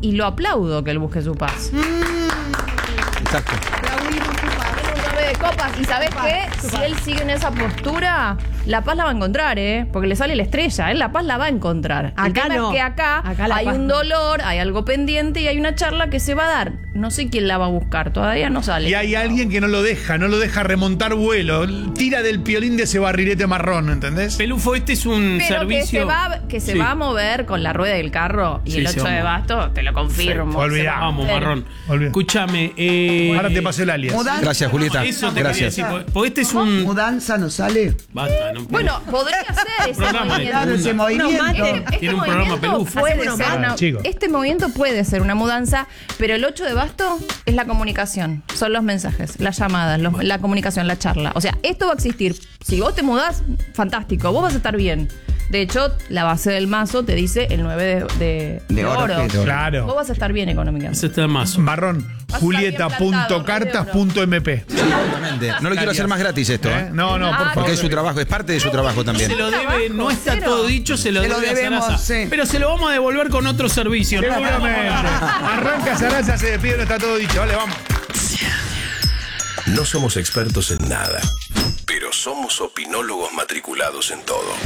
y lo aplaudo que él busque su paz. Exacto. De copas. ¿Y sabés qué? Si él sigue en esa postura, la paz la va a encontrar, porque le sale la estrella. Él la paz la va a encontrar. El tema es que acá hay un dolor, hay algo pendiente y hay una charla que se va a dar. No sé quién la va a buscar, todavía no sale. Y hay alguien que no lo deja remontar vuelo. Tira del piolín de ese barrilete marrón, ¿entendés? Pelufo, este es un Pero servicio... que se va a mover con la rueda del carro y el 8 de basto, te lo confirmo. Olvidá. Vamos, Marrón. Olvidá. Escúchame. Ahora te paso el alias. Gracias, Julieta. Eso te Gracias. quería decir. Porque este es un... Mudanza no sale. Basta, no. Bueno, podría ser ese Programa de movimiento. Claro, ese movimiento. Tiene un programa Pelufo. Puede ser Chicos. este movimiento puede ser una mudanza, pero el 8 de basto es la comunicación, son los mensajes, las llamadas, la comunicación, la charla. O sea, esto va a existir. Si vos te mudás, fantástico, vos vas a estar bien. De hecho, la base del mazo te dice el 9 de oro. Claro. Vos vas a estar bien económicamente. Ese está más. Marrón, Vas a julieta.cartas.mp. Exactamente. No lo quiero hacer más gratis esto, ¿eh? No, por favor. Porque es su trabajo, es parte de su trabajo también. Se lo debe, no está cero. todo dicho, se lo Se lo debe a debemos, Sarasa. sí. Pero se lo vamos a devolver con otro servicio. ¿No? Seguramente. Arranca Sarasa, se despide, no está todo dicho. Vale, vamos. No somos expertos en nada, pero somos opinólogos matriculados en todo.